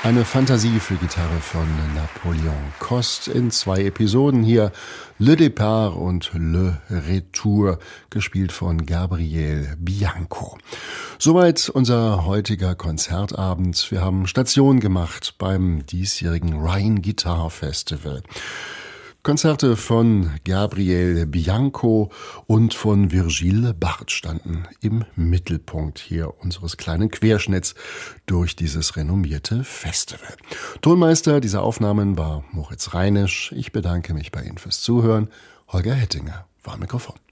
Eine Fantasie für Gitarre von Napoleon Coste in 2 Episoden hier. Le Départ und Le Retour, gespielt von Gabriel Bianco. Soweit unser heutiger Konzertabend. Wir haben Station gemacht beim diesjährigen Rhine Guitar Festival. Konzerte von Gabriel Bianco und von Virgile Barth standen im Mittelpunkt hier unseres kleinen Querschnitts durch dieses renommierte Festival. Tonmeister dieser Aufnahmen war Moritz Reinisch. Ich bedanke mich bei Ihnen fürs Zuhören. Holger Hettinger war am Mikrofon.